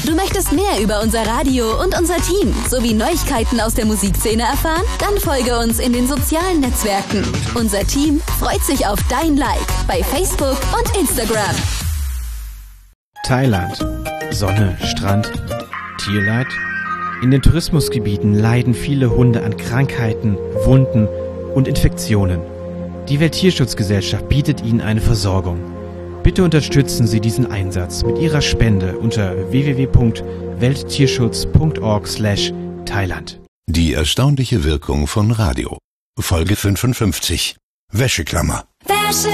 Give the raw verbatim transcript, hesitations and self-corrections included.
Du möchtest mehr über unser Radio und unser Team sowie Neuigkeiten aus der Musikszene erfahren? Dann folge uns in den sozialen Netzwerken. Unser Team freut sich auf dein Like bei Facebook und Instagram. Thailand. Sonne, Strand, Tierleid. In den Tourismusgebieten leiden viele Hunde an Krankheiten, Wunden und Infektionen. Die Welttierschutzgesellschaft bietet ihnen eine Versorgung. Bitte unterstützen Sie diesen Einsatz mit Ihrer Spende unter w w w punkt welttierschutz punkt org slash Thailand. Die erstaunliche Wirkung von Radio. Folge fünfundfünfzig. Wäscheklammer. Wäsche